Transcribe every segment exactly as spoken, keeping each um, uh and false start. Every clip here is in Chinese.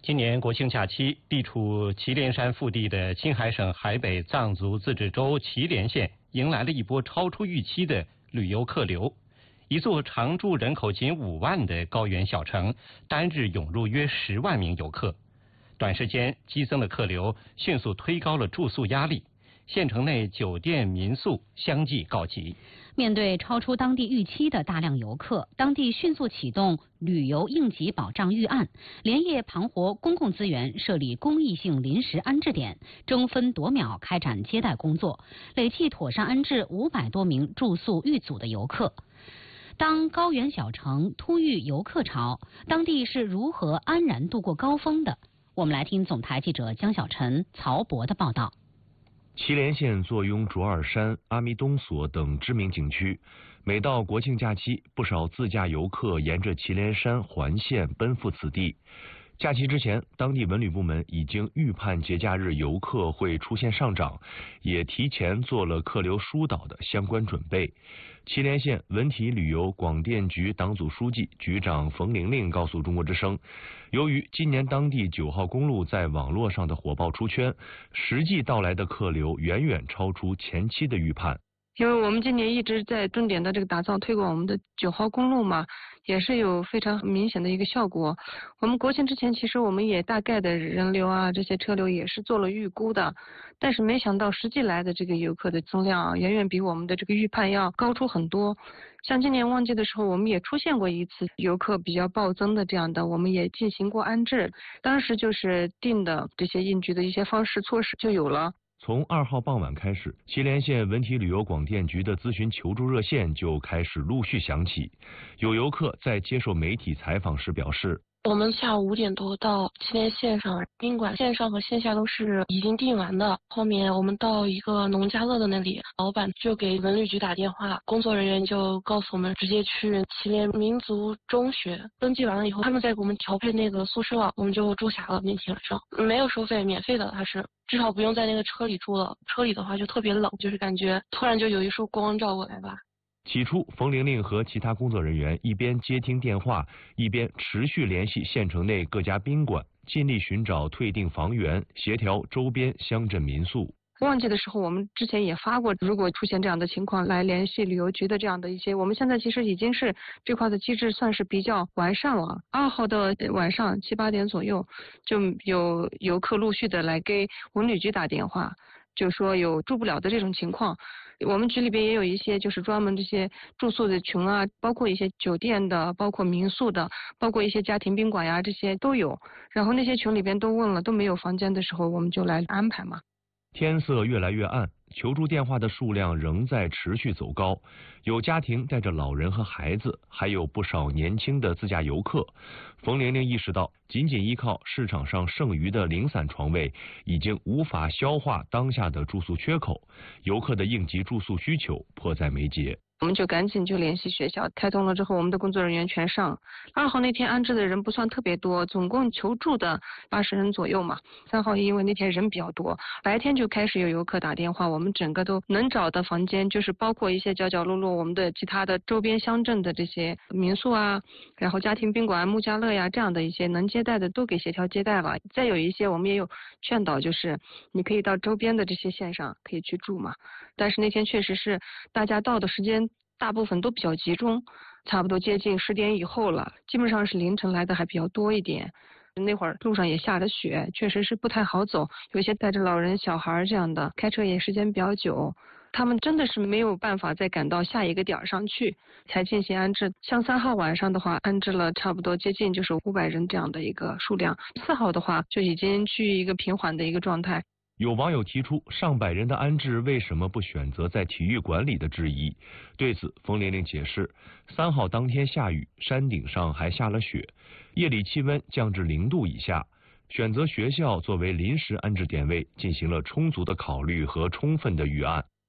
今年国庆假期，地处祁连山腹地的青海省海北藏族自治州祁连县迎来了一波超出预期的旅游客流。一座常住人口仅五万的高原小城，单日涌入约十万名游客。短时间激增的客流迅速推高了住宿压力，县城内酒店民宿相继告急。 面对超出当地预期的大量游客，当地迅速启动旅游应急保障预案，连夜盘活公共资源，设立公益性临时安置点，争分夺秒开展接待工作，累计妥善安置五百多名住宿遇阻的游客。当高原小城突遇游客潮，当地是如何安然度过高峰的？我们来听总台记者江小晨、曹博的报道。 祁连县坐拥卓尔山、阿弥东所等知名景区，每到国庆假期，不少自驾游客沿着祁连山环线奔赴此地。假期之前，当地文旅部门已经预判节假日游客会出现上涨，也提前做了客流疏导的相关准备。祁连县文体旅游广电局党组书记、局长冯玲玲告诉中国之声，由于今年当地九号公路在网络上的火爆出圈，实际到来的客流远远超出前期的预判。 因为我们今年一直在重点的这个打造推广我们的九号公路嘛，也是有非常明显的一个效果。我们国庆之前其实我们也大概的人流啊这些车流也是做了预估的，但是没想到实际来的这个游客的增量啊，远远比我们的这个预判要高出很多。像今年旺季的时候，我们也出现过一次游客比较暴增的这样的，我们也进行过安置，当时就是定的这些应急的一些方式措施就有了。 从二号傍晚开始，祁连县文体旅游广电局的咨询求助热线就开始陆续响起。有游客在接受媒体采访时表示， 我们下午五点多到祁连线上宾馆，线上和线下都是已经订完的。后面我们到一个农家乐的那里，老板就给文旅局打电话，工作人员就告诉我们直接去祁连民族中学登记完了以后，他们再给我们调配那个宿舍，我们就住下了。那天晚上没有收费，免费的，它是至少不用在那个车里住了。车里的话就特别冷，就是感觉突然就有一束光照过来吧。 起初，冯玲玲和其他工作人员一边接听电话，一边持续联系县城内各家宾馆，尽力寻找退订房源，协调周边乡镇民宿。 旺季的时候，我们之前也发过，如果出现这样的情况，来联系旅游局的这样的一些，我们现在其实已经是这块的机制算是比较完善了。二号的晚上七八点左右，就有游客陆续的来给文旅局打电话，就说有住不了的这种情况。我们局里边也有一些就是专门这些住宿的群啊，包括一些酒店的，包括民宿的，包括一些家庭宾馆呀，这些都有。然后那些群里边都问了，都没有房间的时候，我们就来安排嘛。 天色越来越暗，求助电话的数量仍在持续走高，有家庭带着老人和孩子，还有不少年轻的自驾游客。冯玲玲意识到，仅仅依靠市场上剩余的零散床位，已经无法消化当下的住宿缺口，游客的应急住宿需求迫在眉睫。 我们就赶紧就联系学校，开通了之后，我们的工作人员全上。二号那天安置的人不算特别多，总共求助的八十人左右嘛。三号因为那天人比较多，白天就开始有游客打电话，我们整个都能找的房间，就是包括一些角角落落，我们的其他的周边乡镇的这些民宿啊，然后家庭宾馆、木家乐呀这样的一些能接待的都给协调接待了。再有一些我们也有劝导，就是你可以到周边的这些县上可以去住嘛。但是那天确实是大家到的时间大部分都比较集中，差不多接近十点以后了，基本上是凌晨来的还比较多一点。那会儿路上也下着雪，确实是不太好走，有些带着老人小孩这样的，开车也时间比较久，他们真的是没有办法再赶到下一个点上去才进行安置。像三号晚上的话，安置了差不多接近就是五百人这样的一个数量，四号的话就已经趋于一个平缓的一个状态。 有网友提出上百人的安置为什么不选择在体育馆里的质疑，对此冯玲玲解释，三号当天下雨，山顶上还下了雪，夜里气温降至零度以下，选择学校作为临时安置点位进行了充足的考虑和充分的预案。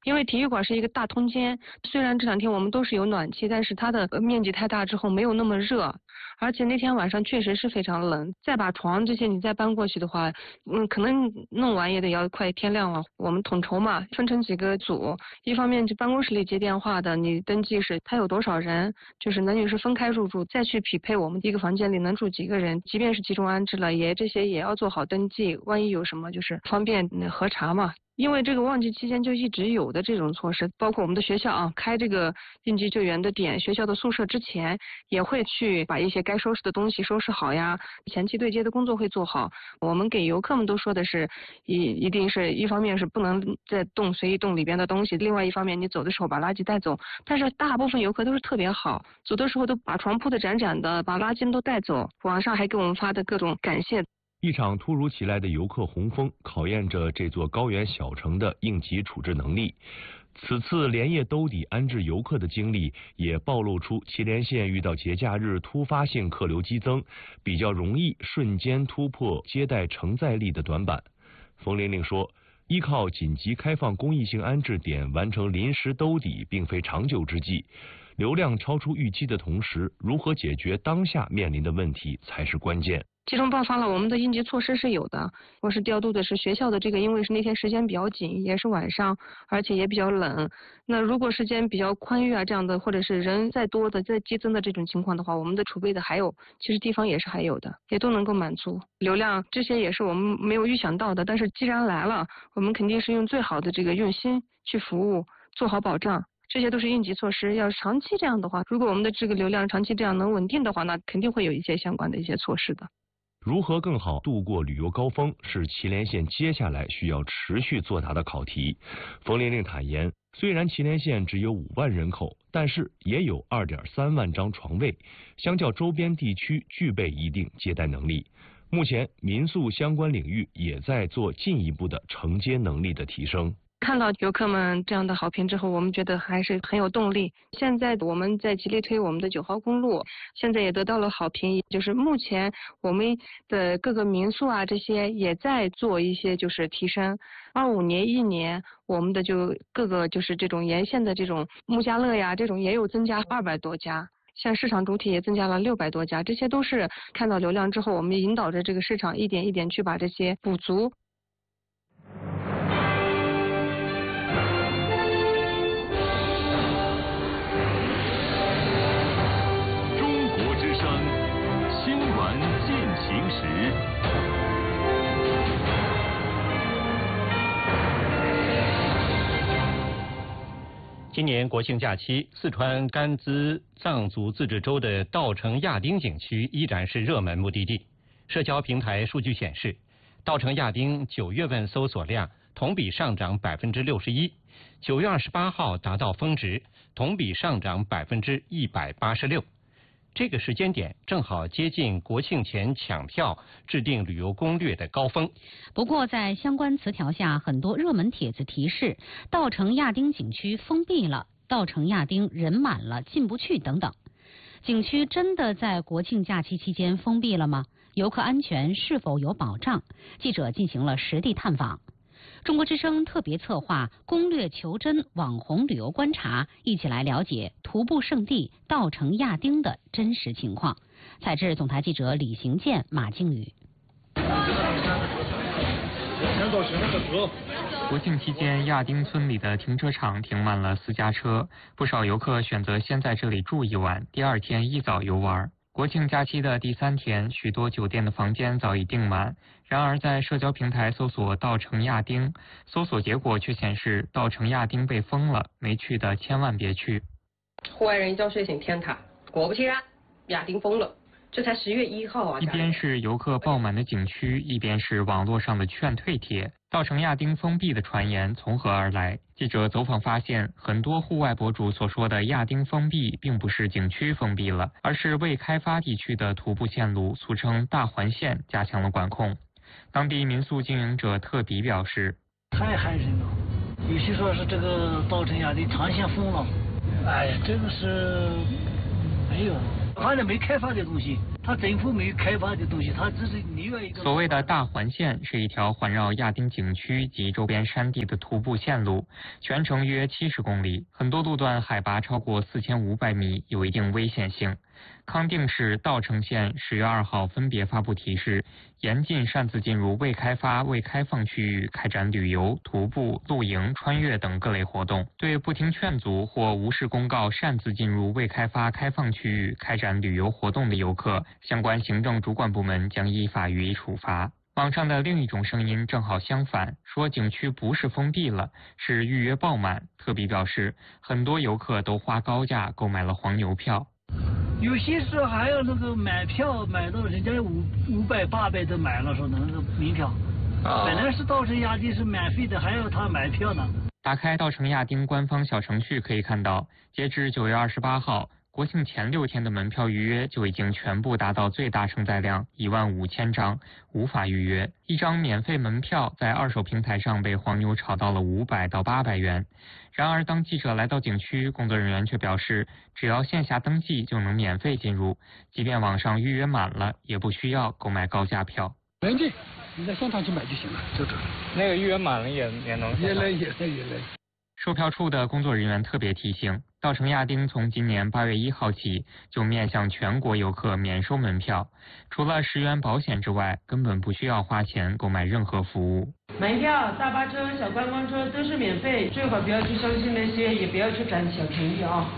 因为体育馆是一个大通间，虽然这两天我们都是有暖气，但是它的面积太大之后没有那么热，而且那天晚上确实是非常冷。再把床这些你再搬过去的话，嗯，可能弄完也得要快天亮了。我们统筹嘛，分成几个组，一方面就办公室里接电话的，你登记是他有多少人，就是男女是分开入住，再去匹配我们一个房间里能住几个人，即便是集中安置了，也这些也要做好登记，万一有什么就是方便核查嘛。因为这个旺季期间就一直有的这种措施，包括我们的学校啊，开这个应急救援的点，学校的宿舍之前也会去把一些该收拾的东西收拾好呀，前期对接的工作会做好。我们给游客们都说的是，一一定是一方面是不能再动随意动里边的东西，另外一方面你走的时候把垃圾带走。但是大部分游客都是特别好，走的时候都把床铺的展展的，把垃圾都带走，网上还给我们发的各种感谢。 一场突如其来的游客洪峰，考验着这座高原小城的应急处置能力。此次连夜兜底安置游客的经历，也暴露出祁连县遇到节假日突发性客流激增，比较容易瞬间突破接待承载力的短板。冯玲玲说，依靠紧急开放公益性安置点完成临时兜底，并非长久之计。流量超出预期的同时，如何解决当下面临的问题才是关键。 集中爆发了，我们的应急措施是有的。我是调度的是学校的这个，因为是那天时间比较紧，也是晚上，而且也比较冷。那如果时间比较宽裕啊，这样的，或者是人再多的、再激增的这种情况的话，我们的储备的还有，其实地方也是还有的，也都能够满足。流量这些也是我们没有预想到的，但是既然来了，我们肯定是用最好的这个用心去服务，做好保障。这些都是应急措施，要是长期这样的话，如果我们的这个流量长期这样能稳定的话，那肯定会有一些相关的一些措施的。 如何更好度过旅游高峰，是祁连县接下来需要持续作答的考题。冯玲玲坦言，虽然祁连县只有五万人口，但是也有二点三万张床位，相较周边地区具备一定接待能力。目前，民宿相关领域也在做进一步的承接能力的提升。 看到游客们这样的好评之后，我们觉得还是很有动力。现在我们在极力推我们的九号公路，现在也得到了好评。就是目前我们的各个民宿啊，这些也在做一些就是提升。二五年一年，我们的就各个就是这种沿线的这种木家乐呀，这种也有增加二百多家。像市场主体也增加了六百多家，这些都是看到流量之后，我们引导着这个市场一点一点去把这些补足。 行时， 今年国庆假期，四川甘孜藏族自治州的稻城亚丁景区依然是热门目的地。社交平台数据显示，稻城亚丁九月份搜索量同比上涨百分之六十一，九月二十八号达到峰值，同比上涨百分之一百八十六。这个时间点正好接近国庆前抢票、制定旅游攻略的高峰。 不过，在相关词条下，很多热门帖子提示稻城亚丁景区封闭了，稻城亚丁人满了进不去等等。景区真的在国庆假期期间封闭了吗？游客安全是否有保障？记者进行了实地探访。中国之声特别策划攻略求真网红旅游观察，一起来了解徒步圣地稻城亚丁的真实情况。采制总台记者李行健、马静宇。 国庆期间，亚丁村里的停车场停满了私家车，不少游客选择先在这里住一晚，第二天一早游玩。国庆假期的第三天，许多酒店的房间早已订满。然而，在社交平台搜索稻城亚丁，搜索结果却显示稻城亚丁被封了，没去的千万别去。 户外人一觉睡醒天塌，果不其然，亚丁封了。这才十月一号啊！ 一边是游客爆满的景区，一边是网络上的劝退帖。稻城亚丁封闭的传言从何而来？记者走访发现，很多户外博主所说的亚丁封闭，并不是景区封闭了，而是未开发地区的徒步线路，俗称大环线，加强了管控。当地民宿经营者特迪表示：“ 太害人了，有些说是这个稻城亚丁长线封了，哎呀，这个是没有，反正没开发的东西， 它政府没有开发的东西，它只是另外一个。 所谓的大环线是一条环绕亚丁景区及周边山地的徒步线路，全程约七十公里，很多路段海拔超过四千五百米，有一定危险性。康定市、稻城县十月二号分别发布提示，严禁擅自进入未开发、未开放区域开展旅游、徒步、露营、穿越等各类活动。对不听劝阻或无视公告擅自进入未开发、开放区域开展旅游活动的游客，相关行政主管部门将依法予以处罚。网上的另一种声音正好相反，说景区不是封闭了，是预约爆满。特别表示，很多游客都花高价购买了黄牛票。 有些时候还有那个买票买到人家五五百八百都买了，说那个门票，啊、本来是稻城亚丁是免费的，还要他买票呢。 打开稻城亚丁官方小程序可以看到，截至九月二十八号，国庆前六天的门票预约就已经全部达到最大承载量一万五千张，无法预约。一张免费门票在二手平台上被黄牛炒到了五百到八百元。然而，当记者来到景区，工作人员却表示，只要线下登记就能免费进入，即便网上预约满了，也不需要购买高价票。 能进，你在现场去买就行了，就这。 那个预约满了也也能。 也能也能也能。 售票处的工作人员特别提醒，稻城亚丁从今年八月一号起就面向全国游客免收门票，除了十元保险之外，根本不需要花钱购买任何服务。 门票、大巴车、小观光车都是免费，最好不要去相信那些，也不要去占小便宜啊。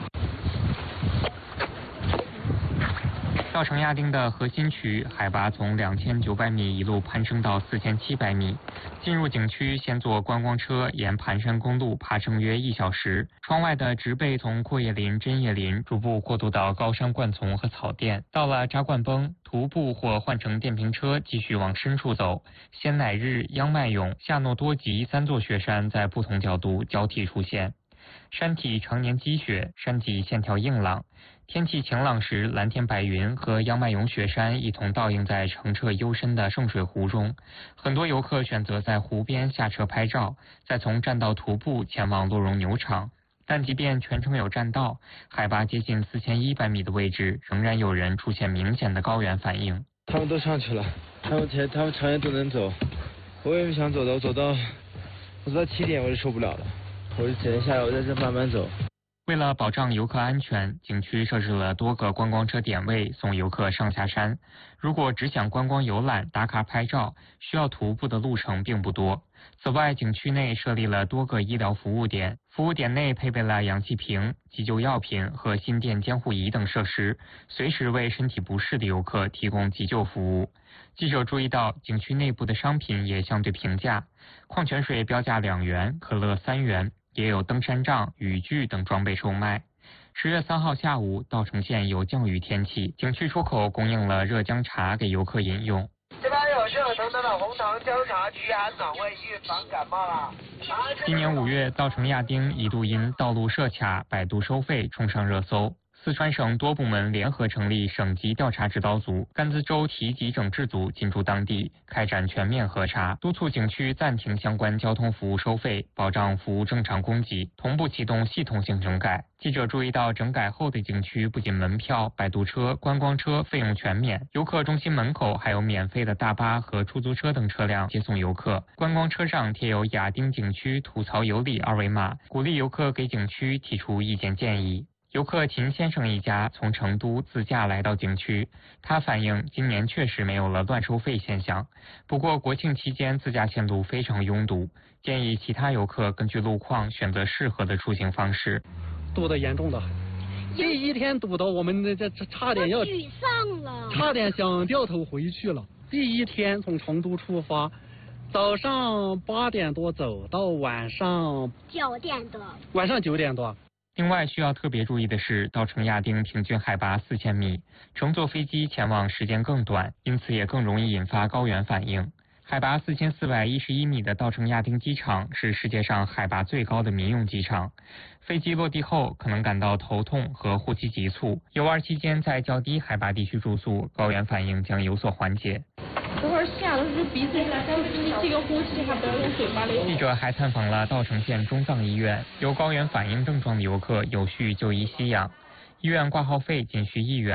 稻城亚丁的核心区海拔从两千九百米一路攀升到四千七百米。进入景区，先坐观光车沿盘山公路爬升约一小时。窗外的植被从阔叶林、针叶林逐步过渡到高山灌丛和草甸。到了扎灌崩，徒步或换乘电瓶车继续往深处走。仙乃日、央麦勇、夏诺多吉三座雪山在不同角度交替出现。山体常年积雪，山脊线条硬朗。天气晴朗时，蓝天白云和央麦勇雪山一同倒映在澄澈幽深的圣水湖中。很多游客选择在湖边下车拍照，再从栈道徒步前往洛绒牛场。但即便全程有栈道，海拔接近四千一百米的位置，仍然有人出现明显的高原反应。 他们都上去了，他们前他们长远都能走，我也不想走的，我走到我走到起点我就受不了了，我就只能下来，我在这慢慢走。 为了保障游客安全，景区设置了多个观光车点位，送游客上下山。如果只想观光游览、打卡拍照，需要徒步的路程并不多。此外，景区内设立了多个医疗服务点，服务点内配备了氧气瓶、急救药品和心电监护仪等设施，随时为身体不适的游客提供急救服务。记者注意到，景区内部的商品也相对平价，矿泉水标价两元，可乐三元。也有登山杖、雨具等装备售卖。十月三号下午，稻城县有降雨天气，景区出口供应了热姜茶给游客饮用。 这边有热腾腾的红糖姜茶，驱寒暖胃，预防感冒啦。 今年五月，稻城亚丁一度因道路设卡、摆渡收费冲上热搜。四川省多部门联合成立省级调查指导组、甘孜州提级整治组进驻当地，开展全面核查，督促景区暂停相关交通服务收费，保障服务正常供给，同步启动系统性整改。记者注意到，整改后的景区不仅门票、摆渡车、观光车费用全免，游客中心门口还有免费的大巴和出租车等车辆接送游客。观光车上贴有亚丁景区吐槽有礼二维码，鼓励游客给景区提出意见建议。游客秦先生一家从成都自驾来到景区，他反映今年确实没有了乱收费现象，不过国庆期间自驾线路非常拥堵，建议其他游客根据路况选择适合的出行方式。 堵得严重的，第一天堵到我们这这差点要沮丧了， 差点想掉头回去了。第一天从成都出发，早上八点多走到晚上九点多， 晚上九点多。 另外需要特别注意的是，稻城亚丁平均海拔四千米，乘坐飞机前往时间更短，因此也更容易引发高原反应。海拔四千四百一十一米的稻城亚丁机场是世界上海拔最高的民用机场。飞机落地后可能感到头痛和呼吸急促，游玩期间在较低海拔地区住宿，高原反应将有所缓解。 这会儿吓得是鼻子你这个呼吸还不要用嘴巴里。 记者还探访了稻城县中藏医院，有高原反应症状的游客有序就医吸氧，医院挂号费仅需一元，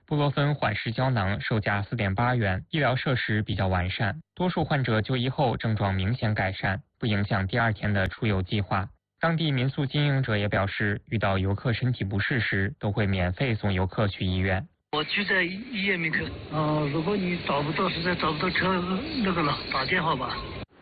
布洛芬缓释胶囊售价四点八元，医疗设施比较完善，多数患者就医后症状明显改善，不影响第二天的出游计划。当地民宿经营者也表示，遇到游客身体不适时，都会免费送游客去医院。 我就在医院门口。啊、呃，如果你找不到，实在找不到车那个了，打电话吧。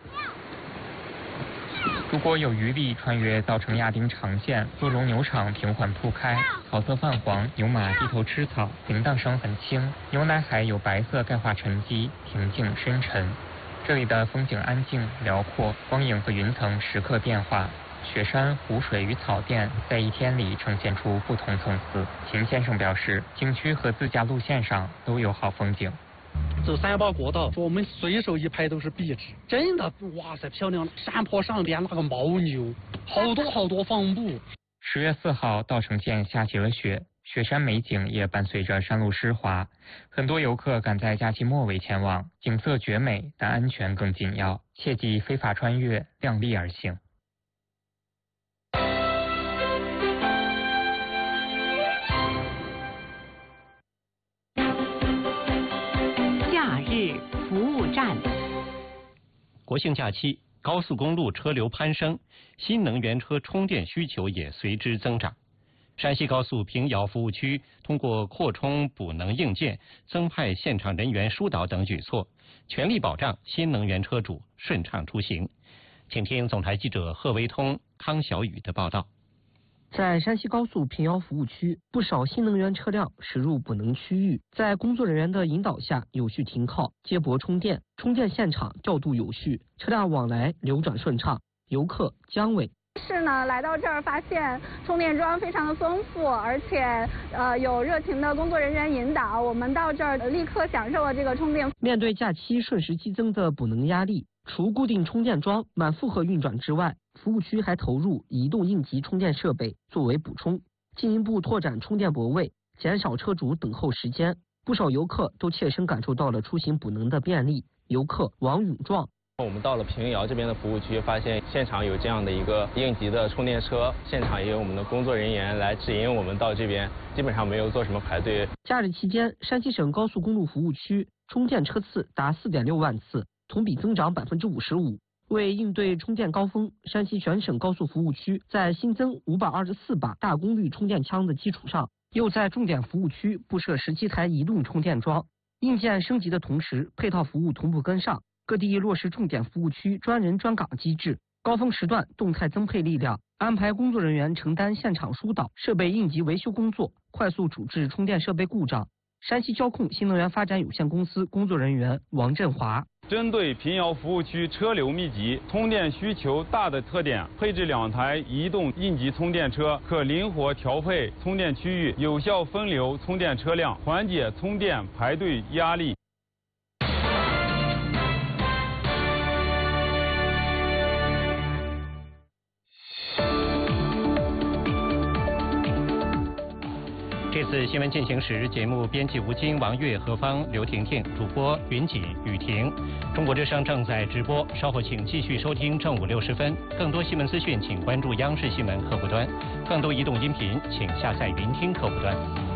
如果有余力穿越稻城亚丁长线，鹿茸牛场平缓铺开，草色泛黄，牛马低头吃草，铃铛声很轻，牛奶海有白色钙化沉积，平静深沉。这里的风景安静辽阔，光影和云层时刻变化。雪山、湖水与草甸在一天里呈现出不同层次。秦先生表示，景区和自驾路线上都有好风景。 走三八国道，我们随手一拍都是壁纸，真的哇塞漂亮！山坡上边那个牦牛，好多好多放牧。 十月四号，稻城县下起了雪，雪山美景也伴随着山路湿滑，很多游客赶在假期末尾前往，景色绝美，但安全更紧要，切忌非法穿越，量力而行。 服务站。 国庆假期，高速公路车流攀升，新能源车充电需求也随之增长。山西高速平遥服务区通过扩充补能硬件、增派现场人员疏导等举措，全力保障新能源车主顺畅出行。请听总台记者贺维通、康小雨的报道。 在山西高速平遥服务区，不少新能源车辆驶入补能区域，在工作人员的引导下有序停靠、接驳充电，充电现场调度有序，车辆往来流转顺畅，游客姜伟。 是呢，来到这儿发现充电桩非常的丰富，而且呃有热情的工作人员引导，我们到这儿立刻享受了这个充电。 面对假期瞬时激增的补能压力，除固定充电桩满负荷运转之外，服务区还投入移动应急充电设备作为补充，进一步拓展充电泊位，减少车主等候时间。不少游客都切身感受到了出行补能的便利。游客王永壮。 我们到了平遥这边的服务区，发现现场有这样的一个应急的充电车，现场也有我们的工作人员来指引我们到这边，基本上没有做什么排队。 假日期间，山西省高速公路服务区充电车次达 四点六万次，同比增长 百分之五十五。为应对充电高峰，山西全省高速服务区在新增五百二十四把大功率充电枪的基础上，又在重点服务区布设十七台移动充电桩。硬件升级的同时，配套服务同步跟上，各地落实重点服务区专人专岗机制，高峰时段动态增配力量，安排工作人员承担现场疏导、设备应急维修工作，快速处置充电设备故障。山西交控新能源发展有限公司工作人员王振华。 针对平遥服务区车流密集、充电需求大的特点，配置两台移动应急充电车，可灵活调配充电区域，有效分流充电车辆，缓解充电排队压力。 这次新闻进行时，节目编辑吴京、王悦、何芳、刘婷婷，主播云锦、雨婷。中国之声正在直播，稍后请继续收听正午六十分。更多新闻资讯，请关注央视新闻客户端；更多移动音频，请下载云听客户端。